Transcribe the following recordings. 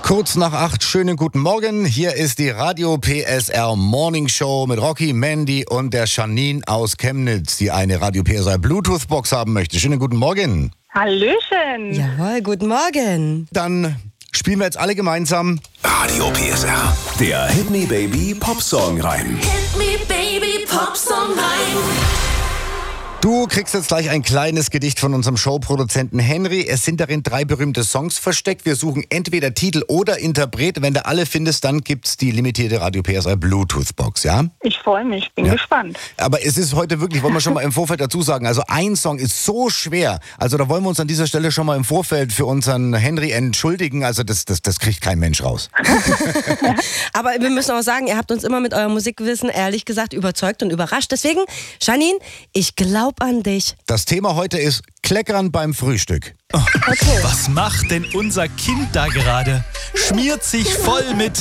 Kurz nach 8, schönen guten Morgen. Hier ist die Radio PSR Morning Show mit Rocky, Mandy und der Janine aus Chemnitz, die eine Radio PSR Bluetooth Box haben möchte. Schönen guten Morgen. Hallöchen. Jawohl, guten Morgen. Dann spielen wir jetzt alle gemeinsam Radio PSR, der Hit Me Baby Popsong rein. Hit me baby, Popsong rein. Du kriegst jetzt gleich ein kleines Gedicht von unserem Showproduzenten Henry. Es sind darin 3 berühmte Songs versteckt. Wir suchen entweder Titel oder Interpret. Wenn du alle findest, dann gibt's die limitierte Radio PSR Bluetooth Box, ja? Ich freue mich, bin gespannt. Aber es ist heute wirklich, wollen wir schon mal im Vorfeld dazu sagen, also ein Song ist so schwer. Also da wollen wir uns an dieser Stelle schon mal im Vorfeld für unseren Henry entschuldigen. Also das kriegt kein Mensch raus. Aber wir müssen auch sagen, ihr habt uns immer mit eurem Musikwissen ehrlich gesagt überzeugt und überrascht. Deswegen, Janine, ich glaube an dich. Das Thema heute ist Kleckern beim Frühstück. Okay. Was macht denn unser Kind da gerade? Schmiert sich voll mit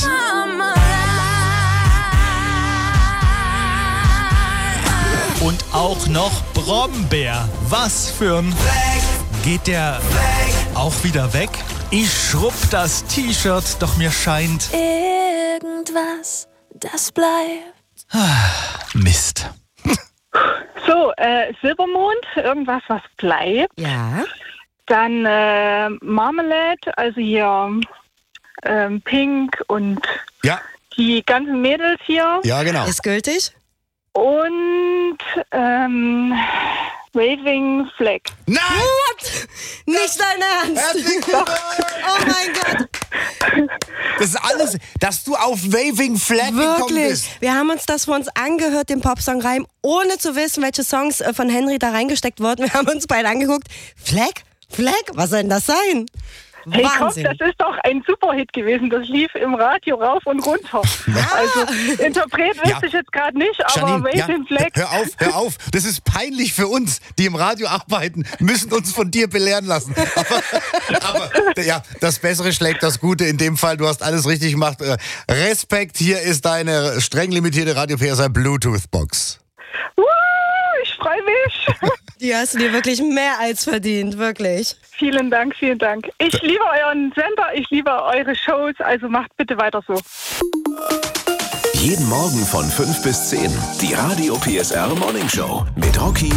und auch noch Brombeer. Was für ein... Geht der auch wieder weg? Ich schrubb das T-Shirt, doch mir scheint... Irgendwas, das bleibt. Mist. So, Silbermond, irgendwas, was bleibt. Ja. Dann Marmalade, also hier Pink und Ja, die ganzen Mädels hier. ja genau. Ist gültig? Und Waving Flag. Nein! Nicht dein Ernst? Herzlichen Glückwunsch! Oh mein Gott. Das ist alles, dass du auf Waving Flag gekommen Wirklich. bist. Wir haben uns das für uns angehört, den Popsong-Reim, ohne zu wissen, welche Songs von Henry da reingesteckt wurden. Wir haben uns beide angeguckt. Flag? Was soll denn das sein? Hey, komm, Wahnsinn. das ist doch ein Superhit gewesen. Das lief im Radio rauf und runter. Also, Interpret wüsste ich jetzt gerade nicht, aber Janine, Waving Flag. hör auf. Das ist peinlich für uns, die im Radio arbeiten, müssen uns von dir belehren lassen. Aber ja, das Bessere schlägt das Gute. In dem Fall, du hast alles richtig gemacht. Respekt, hier ist deine streng limitierte Radio PSR Bluetooth Box. Ich freue mich. Die hast du dir wirklich mehr als verdient, wirklich. Vielen Dank, vielen Dank. Ich liebe euren Sender, ich liebe eure Shows, also macht bitte weiter so. Jeden Morgen von 5 bis 10, die Radio PSR Morning Show mit Rocky,